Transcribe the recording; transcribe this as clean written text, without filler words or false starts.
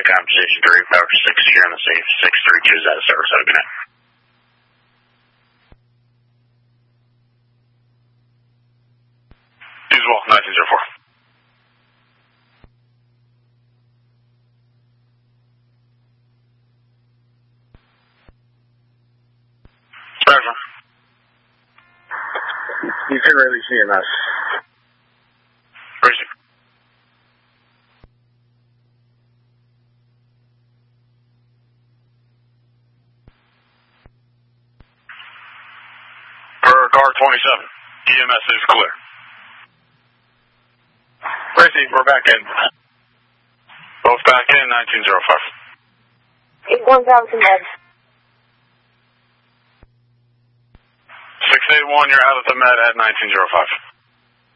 compensation 3, Falcon 6, here on the safe, 632 is out of service. Have a good night. As well, 1904. Roger. You can release EMS. Receive. For car 27, EMS is clear. Receive, we're back in. Both back in, 1905. 81,000 med. 681, you're out of the med at 1905.